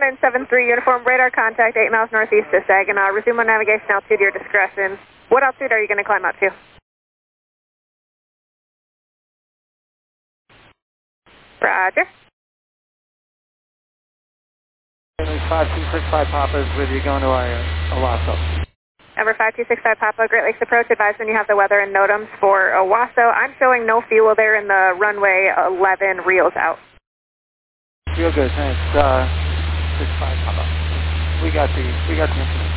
1973 uniform, radar contact 8 miles northeast to Saginaw. Resume on navigation altitude to your discretion. What altitude are you going to climb up to? Roger. 5265 Papa is with you going to Owasso. Number 5265 Papa, Great Lakes Approach, advise when you have the weather and NOTAMs for Owasso. I'm showing no fuel there in the runway 11 reels out. Real good, thanks. 65 Papa. We got the information.